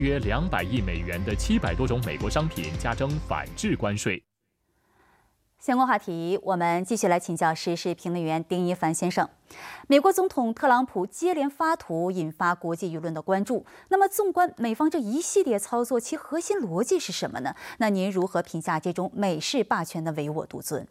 约200亿美元的700多种美国商品加征反制关税。 相关话题，我们继续来请教时事评论员丁一凡先生。美国总统特朗普接连发图，引发国际舆论的关注。那么，纵观美方这一系列操作，其核心逻辑是什么呢？那您如何评价这种美式霸权的唯我独尊？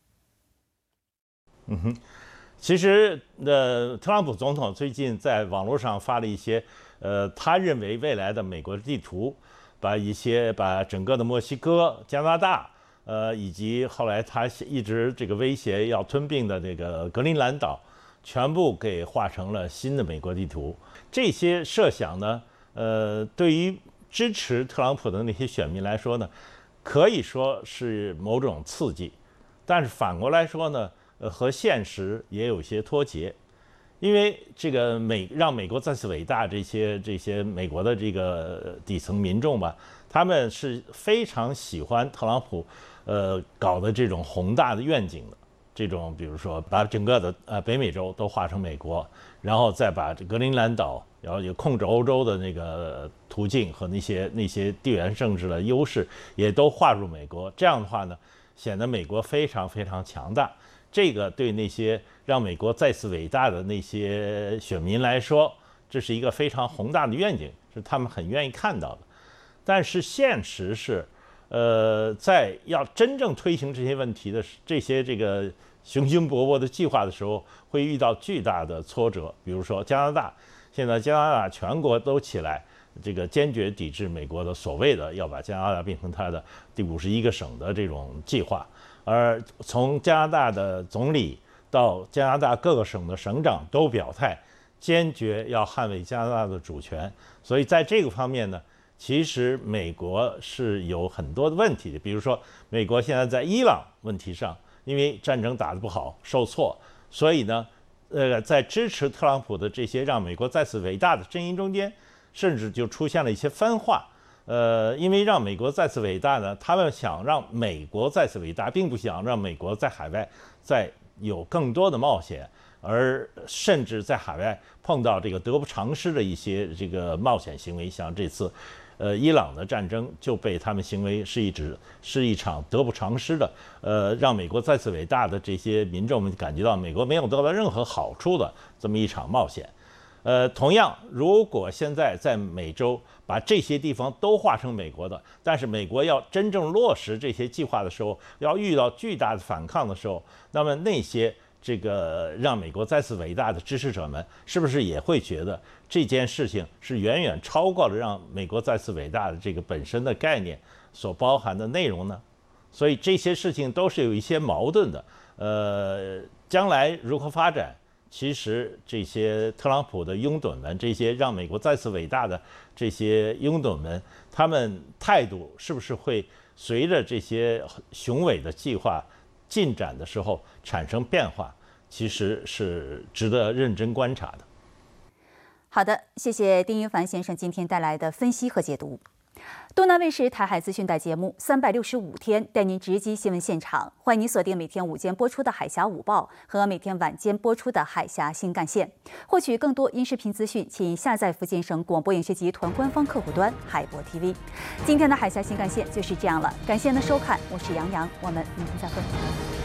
其实特朗普总统最近在网络上发了一些他认为未来的美国地图，把整个的墨西哥、加拿大。以及后来他一直这个威胁要吞并的这个格陵兰岛，全部给画成了新的美国地图。这些设想呢，对于支持特朗普的那些选民来说呢，可以说是某种刺激，但是反过来说呢，和现实也有些脱节。因为这个让美国再次伟大，这些美国的这个底层民众吧，他们是非常喜欢特朗普搞的这种宏大的愿景的，这种比如说把整个的北美洲都划成美国，然后再把这格陵兰岛，然后也控制欧洲的那个途径和那些地缘政治的优势也都划入美国。这样的话呢，显得美国非常非常强大。这个对那些让美国再次伟大的那些选民来说，这是一个非常宏大的愿景，是他们很愿意看到的。但是现实是，在要真正推行这些问题的这个雄心勃勃的计划的时候，会遇到巨大的挫折。比如说加拿大，现在加拿大全国都起来，这个坚决抵制美国的所谓的要把加拿大变成它的第51个省的这种计划。而从加拿大的总理到加拿大各个省的省长都表态，坚决要捍卫加拿大的主权。所以在这个方面呢，其实美国是有很多的问题的。比如说，美国现在在伊朗问题上，因为战争打得不好，受挫，所以呢，在支持特朗普的这些让美国再次伟大的阵营中间，甚至就出现了一些分化。因为让美国再次伟大呢，他们想让美国再次伟大，并不想让美国在海外再有更多的冒险，而甚至在海外碰到这个得不偿失的一些这个冒险行为。像这次，伊朗的战争就被他们行为是一场得不偿失的，让美国再次伟大的这些民众们感觉到美国没有得到任何好处的这么一场冒险。同样，如果现在在美洲把这些地方都划成美国的，但是美国要真正落实这些计划的时候，要遇到巨大的反抗的时候，那么那些这个让美国再次伟大的支持者们，是不是也会觉得这件事情是远远超过了让美国再次伟大的这个本身的概念所包含的内容呢？所以这些事情都是有一些矛盾的。将来如何发展？其实这些特朗普的拥趸们，这些让美国再次伟大的这些拥趸们，他们态度是不是会随着这些雄伟的计划进展的时候产生变化？其实是值得认真观察的。 好的，谢谢丁一凡先生今天带来的分析和解读。东南卫视台海资讯带节目365天带您直击新闻现场，欢迎您锁定每天午间播出的海峡午报和每天晚间播出的海峡新干线。获取更多音视频资讯，请下载福建省广播影视集团官方客户端海博 TV。今天的海峡新干线就是这样了，感谢您的收看，我是杨洋，我们明天再会。